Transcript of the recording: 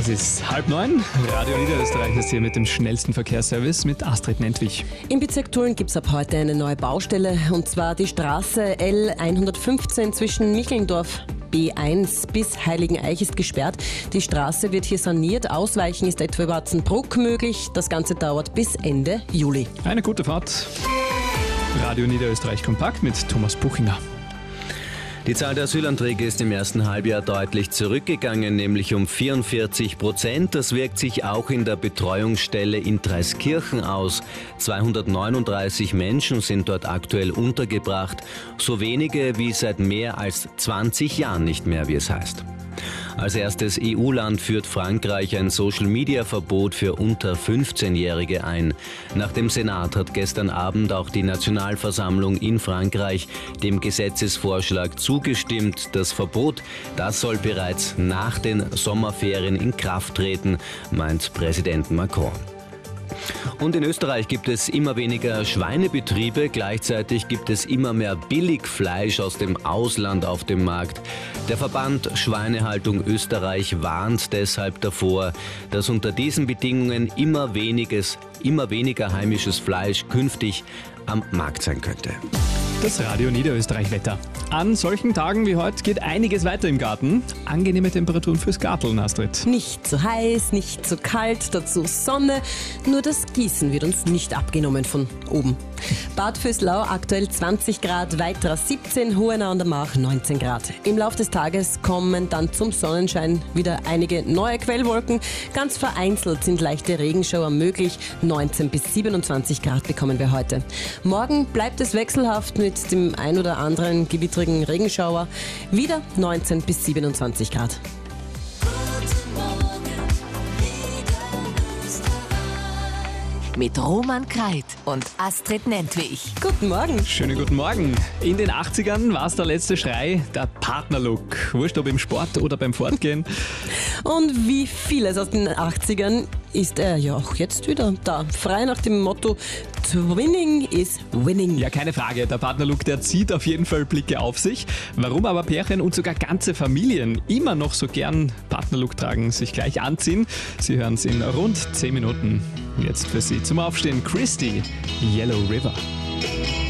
Es ist 8:30. Radio Niederösterreich ist hier mit dem schnellsten Verkehrsservice mit Astrid Nentwich. Im Bezirk Tulln gibt es ab heute eine neue Baustelle, und zwar die Straße L115 zwischen Michelndorf B1 bis Heiligeneich ist gesperrt. Die Straße wird hier saniert. Ausweichen ist etwa über Atzenbruck möglich. Das Ganze dauert bis Ende Juli. Eine gute Fahrt. Radio Niederösterreich kompakt mit Thomas Buchinger. Die Zahl der Asylanträge ist im ersten Halbjahr deutlich zurückgegangen, nämlich um 44%. Das wirkt sich auch in der Betreuungsstelle in Dreiskirchen aus. 239 Menschen sind dort aktuell untergebracht. So wenige wie seit mehr als 20 Jahren nicht mehr, wie es heißt. Als erstes EU-Land führt Frankreich ein Social-Media-Verbot für unter 15-Jährige ein. Nach dem Senat hat gestern Abend auch die Nationalversammlung in Frankreich dem Gesetzesvorschlag zugestimmt. Das Verbot, das soll bereits nach den Sommerferien in Kraft treten, meint Präsident Macron. Und in Österreich gibt es immer weniger Schweinebetriebe, gleichzeitig gibt es immer mehr Billigfleisch aus dem Ausland auf dem Markt. Der Verband Schweinehaltung Österreich warnt deshalb davor, dass unter diesen Bedingungen immer weniger heimisches Fleisch künftig am Markt sein könnte. Das Radio Niederösterreich Wetter. An solchen Tagen wie heute geht einiges weiter im Garten. Angenehme Temperaturen fürs Garteln, Astrid. Nicht zu heiß, nicht zu kalt, dazu Sonne. Nur das Gießen wird uns nicht abgenommen von oben. Bad Vöslau aktuell 20 Grad, Weitra 17, Hohenau an der Mach 19 Grad. Im Laufe des Tages kommen dann zum Sonnenschein wieder einige neue Quellwolken. Ganz vereinzelt sind leichte Regenschauer möglich. 19 bis 27 Grad bekommen wir heute. Morgen bleibt es wechselhaft mit dem ein oder anderen gewittrigen Regenschauer. Wieder 19 bis 27 Grad. Mit Roman Kreit und Astrid Nentwich. Guten Morgen. Schönen guten Morgen. In den 80ern war es der letzte Schrei, der Partnerlook. Wurscht ob im Sport oder beim Fortgehen. Und wie vieles aus den 80ern ist er ja auch jetzt wieder da. Frei nach dem Motto Twinning is winning. Ja, keine Frage. Der Partnerlook, der zieht auf jeden Fall Blicke auf sich. Warum aber Pärchen und sogar ganze Familien immer noch so gern Partnerlook tragen, sich gleich anziehen? Sie hören es in rund 10 Minuten. Jetzt für Sie zum Aufstehen Christy, Yellow River.